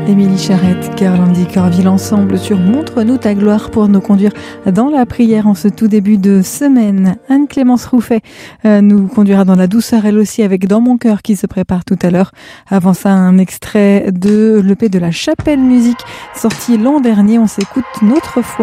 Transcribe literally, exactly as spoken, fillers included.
Émilie Charrette, Carl-Andy Corville ensemble sur Montre-nous ta gloire pour nous conduire dans la prière en ce tout début de semaine. Anne-Clémence Rouffet euh, nous conduira dans la douceur elle aussi avec Dans mon cœur qui se prépare tout à l'heure. Avant ça, un extrait de l'E P de la Chapelle Musique sorti l'an dernier. On s'écoute Notre foi.